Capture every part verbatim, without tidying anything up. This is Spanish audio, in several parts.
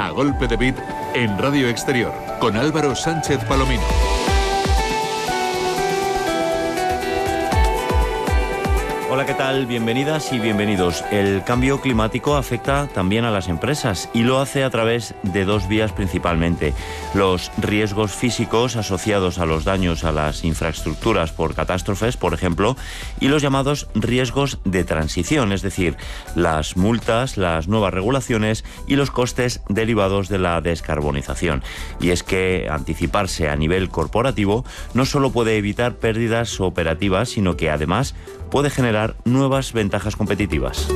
A Golpe de Beat en Radio Exterior con Álvaro Sánchez Palomino. Hola, ¿qué tal? Bienvenidas y bienvenidos. El cambio climático afecta también a las empresas y lo hace a través de dos vías principalmente. Los riesgos físicos asociados a los daños a las infraestructuras por catástrofes, por ejemplo, y los llamados riesgos de transición, es decir, las multas, las nuevas regulaciones y los costes derivados de la descarbonización. Y es que anticiparse a nivel corporativo no solo puede evitar pérdidas operativas, sino que además puede generar nuevas ventajas competitivas.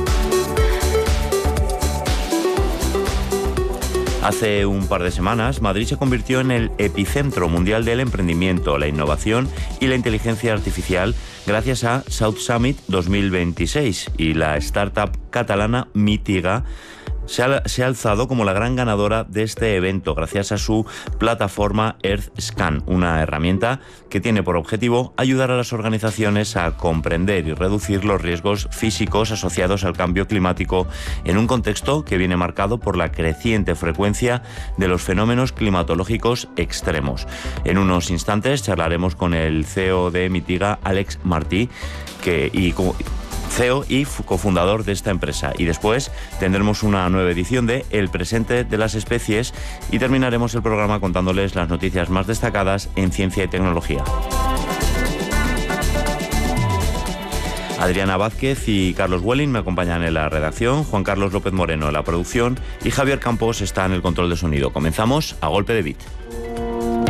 Hace un par de semanas, Madrid se convirtió en el epicentro mundial del emprendimiento, la innovación y la inteligencia artificial gracias a South Summit dos mil veintiséis, y la startup catalana Mitiga Se ha, se ha alzado como la gran ganadora de este evento gracias a su plataforma EarthScan, una herramienta que tiene por objetivo ayudar a las organizaciones a comprender y reducir los riesgos físicos asociados al cambio climático en un contexto que viene marcado por la creciente frecuencia de los fenómenos climatológicos extremos. En unos instantes charlaremos con el C E O de Mitiga, Àlex Martí, que y como C E O y cofundador de esta empresa. Y después tendremos una nueva edición de El presente de las especies y terminaremos el programa contándoles las noticias más destacadas en ciencia y tecnología. Adriana Vázquez y Carlos Welling me acompañan en la redacción, Juan Carlos López Moreno en la producción y Javier Campos está en el control de sonido. Comenzamos a golpe de beat.